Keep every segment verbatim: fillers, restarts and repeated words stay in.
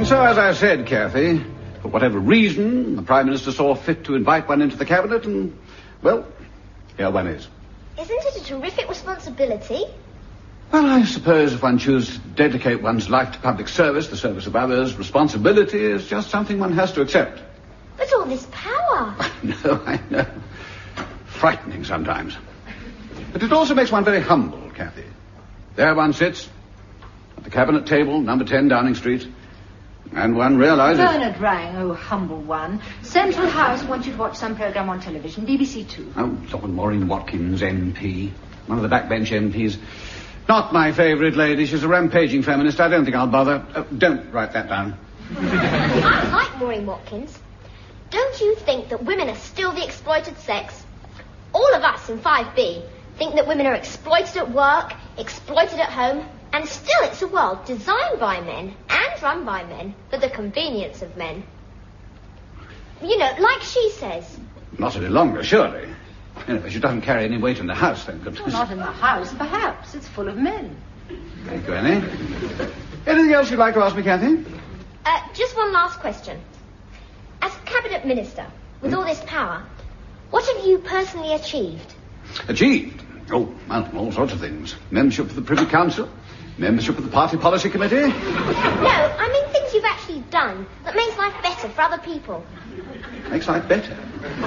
And so, as I said, Cathy, for whatever reason, the Prime Minister saw fit to invite one into the Cabinet, and, well, here one is. Isn't it a terrific responsibility? Well, I suppose if one chooses to dedicate one's life to public service, the service of others, responsibility is just something one has to accept. But all this power. I know, I know. Frightening sometimes. But it also makes one very humble, Cathy. There one sits, at the Cabinet table, number ten Downing Street, and one realizes... Bernard rang, oh, humble one. Central House wants you to watch some programme on television, B B C Two. Oh, talking Maureen Watkins, M P. One of the backbench M Ps. Not my favourite lady. She's a rampaging feminist. I don't think I'll bother. Oh, don't write that down. I like Maureen Watkins. Don't you think that women are still the exploited sex? All of us in five B think that women are exploited at work, exploited at home, and still it's a world designed by men and run by men for the convenience of men. You know, like she says. Not any longer, surely. Anyway, she doesn't carry any weight in the house, thank goodness. Well, not in the house, perhaps. It's full of men. Thank you, Annie. Anything else you'd like to ask me, Cathy? Uh, just one last question. As Cabinet Minister, with all this power, what have you personally achieved? Achieved? Oh, well, all sorts of things. Membership of the Privy Council, membership of the Party Policy Committee. No, I mean things you've actually done that makes life better for other people. Makes life better?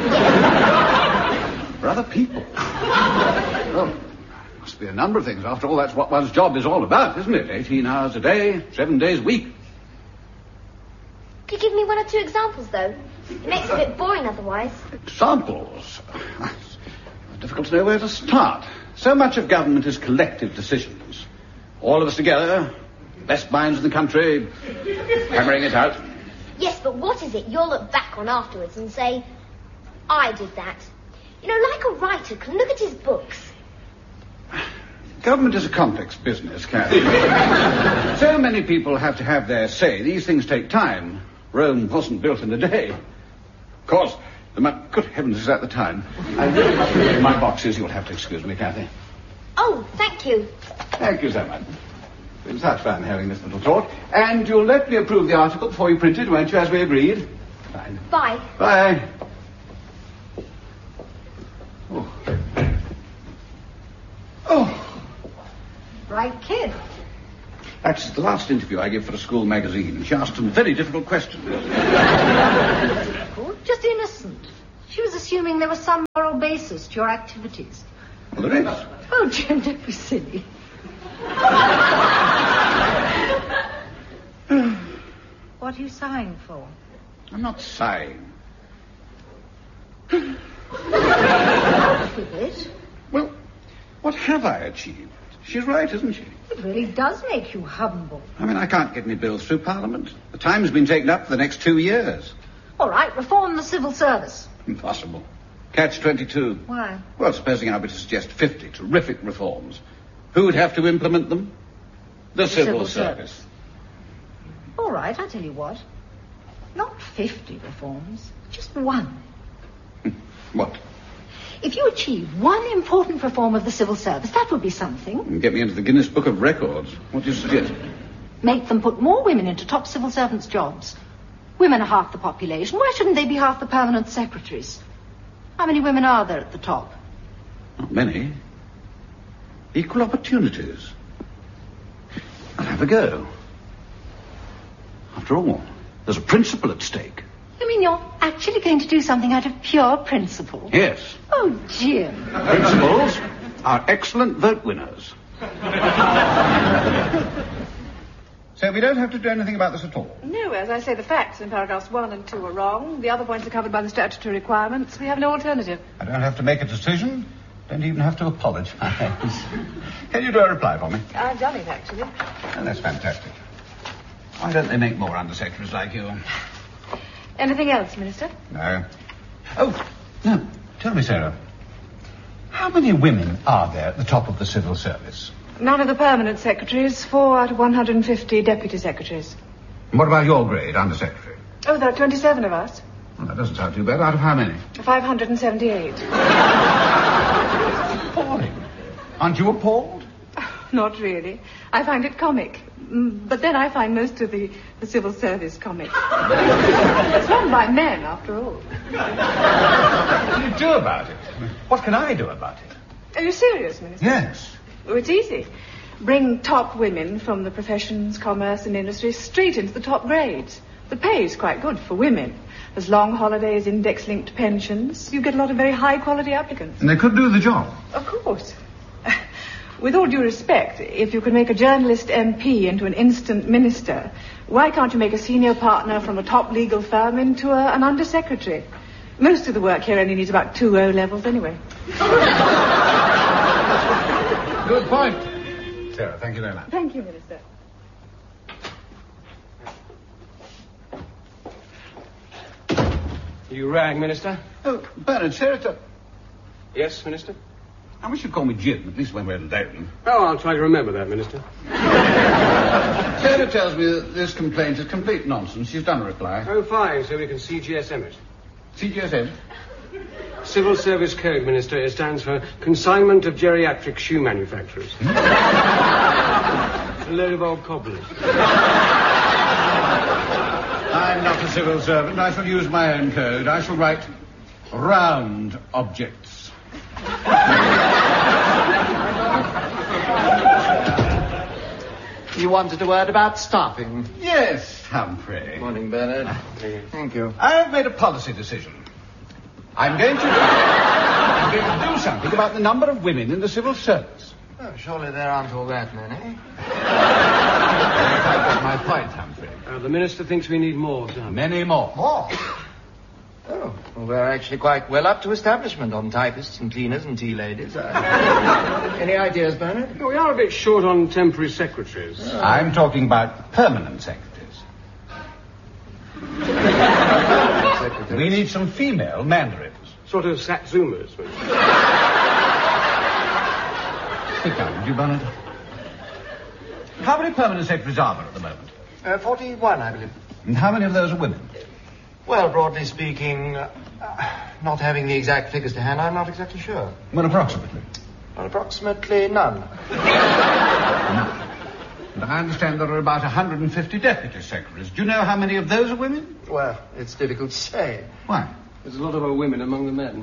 For other people? Well, must be a number of things. After all, that's what one's job is all about, isn't it? Eighteen hours a day, seven days a week. Could you give me one or two examples, though? It makes it a bit boring otherwise. Examples? Difficult to know where to start. So much of government is collective decisions. All of us together, best minds in the country, hammering it out. Yes, but what is it you'll look back on afterwards and say, I did that? You know, like a writer can look at his books. Government is a complex business, Cathy. So many people have to have their say. These things take time. Rome wasn't built in a day. Of course, the mu- good heavens, is that the time? I really must be in my boxes. You'll have to excuse me, Cathy. Oh, thank you. Thank you so much. It's been such fun having this little talk. And you'll let me approve the article before you print it, won't you, as we agreed? Fine. Bye. Bye. Oh. Oh. Right kid. That's the last interview I give for a school magazine. She asked some very difficult questions. Just innocent. She was assuming there was some moral basis to your activities. Well, there is. Oh, Jim, don't be silly. What are you sighing for? I'm not sighing. With it? Well, what have I achieved? She's right, isn't she? It really does make you humble. I mean, I can't get any bills through Parliament. The time's been taken up for the next two years. All right, reform the civil service. Impossible. Catch twenty-two. Why? Well, supposing I were to suggest fifty terrific reforms, who would have to implement them? The, The civil, civil service. service. All right, I'll tell you what. Not fifty reforms, just one. What? If you achieve one important reform of the civil service, that would be something. Get me into the Guinness Book of Records. What do you suggest? Make them put more women into top civil servants' jobs. Women are half the population. Why shouldn't they be half the permanent secretaries? How many women are there at the top? Not many. Equal opportunities. I'll have a go. After all, there's a principle at stake. You mean you're actually going to do something out of pure principle? Yes. Oh, Jim. Principles are excellent vote winners. So we don't have to do anything about this at all? No, as I say, the facts in paragraphs one and two are wrong. The other points are covered by the statutory requirements. We have no alternative. I don't have to make a decision. Don't even have to apologise. Can you do a reply for me? I've done it, actually. Oh, that's fantastic. Why don't they make more undersecretaries like you? Anything else, Minister? No. Oh, no. Tell me, Sarah. How many women are there at the top of the civil service? None of the permanent secretaries, four out of one hundred fifty deputy secretaries. And what about your grade, undersecretary? Oh, there are twenty-seven of us. Well, that doesn't sound too bad. Out of how many? five hundred seventy-eight. Appalling. Aren't you appalled? Oh, not really. I find it comic. Mm, But then I find most of the, the civil service comics. It's run by men, after all. What can you do about it? What can I do about it? Are you serious, Minister? Yes. Oh, it's easy. Bring top women from the professions, commerce and industry straight into the top grades. The pay is quite good for women. There's long holidays, index-linked pensions. You get a lot of very high-quality applicants. And they could do the job. Of course. With all due respect, if you could make a journalist M P into an instant minister, why can't you make a senior partner from a top legal firm into a, an undersecretary? Most of the work here only needs about two O levels anyway. Good point. Sarah, thank you very much. Thank you, Minister. You rang, Minister? Oh, Bernard, Sarah... T- Yes, Minister? I wish you'd call me Jim, at least when we're alone. Oh, I'll try to remember that, Minister. Sarah tells me that this complaint is complete nonsense. She's done a reply. Oh, fine, so we can C G S M it. C G S M? Civil Service Code, Minister. It stands for Consignment of Geriatric Shoe Manufacturers. It's a load of old cobblers. I'm not a civil servant. I shall use my own code. I shall write round objects. You wanted a word about staffing. Yes, Humphrey. Morning, Bernard. Thank you. I've made a policy decision. I'm going to... I'm going to do something about the number of women in the civil service. Oh, surely there aren't all that many. That's my point, Humphrey. Uh, the Minister thinks we need more, sir. Many more. More? Oh, well, we're actually quite well up to establishment on typists and cleaners and tea ladies. Uh, any ideas, Bernard? We are a bit short on temporary secretaries. Oh. I'm talking about permanent secretaries. Secretary. We need some female mandarins. Sort of satsumas. Sit down, would you, Bernard? How many permanent secretaries are there at the moment? Uh, forty-one, I believe. And how many of those are women? Well, broadly speaking, uh, not having the exact figures to hand, I'm not exactly sure. Well, approximately. Well, approximately none. And I understand there are about one hundred fifty deputy secretaries. Do you know how many of those are women? Well, it's difficult to say. Why? There's a lot of old women among the men.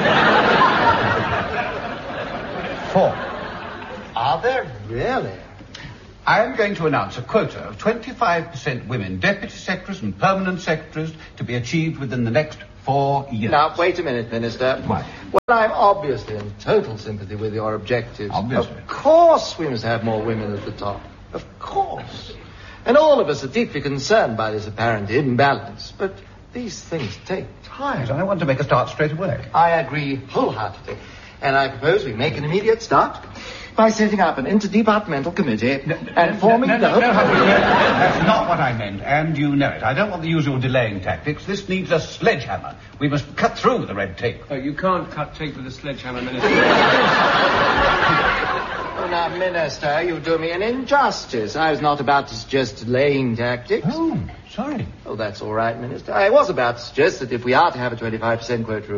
Four. Are there really? I am going to announce a quota of twenty-five percent women deputy secretaries and permanent secretaries to be achieved within the next four years. Now, wait a minute, Minister. Why? Well, I'm obviously in total sympathy with your objectives. Obviously. Of course we must have more women at the top. Of course. And all of us are deeply concerned by this apparent imbalance. But these things take time. Yes, I want to make a start straight away. I agree wholeheartedly. And I propose we make an immediate start by setting up an interdepartmental committee No, and forming no, the... no, no, no, no, that's not what I meant, and you know it. I don't want the usual delaying tactics. This needs a sledgehammer. We must cut through the red tape. Oh, you can't cut tape with a sledgehammer, Minister. Oh, now, Minister, you do me an injustice. I was not about to suggest delaying tactics. Oh, sorry. Oh, that's all right, Minister. I was about to suggest that if we are to have a twenty-five percent quota